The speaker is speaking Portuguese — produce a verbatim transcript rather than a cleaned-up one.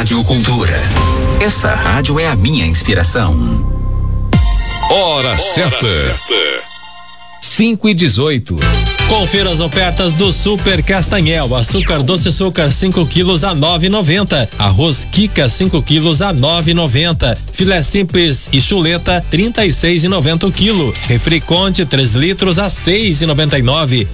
Rádio Cultura. Essa rádio é a minha inspiração. Hora, Hora certa. certa. cinco e dezoito. Confira as ofertas do Super Castanhel. Açúcar doce açúcar cinco quilos a nove e noventa. Arroz Kika cinco quilos a nove e noventa. Filé simples e chuleta trinta e seis e noventa o quilo. Refri Conte três litros a seis e noventa e nove.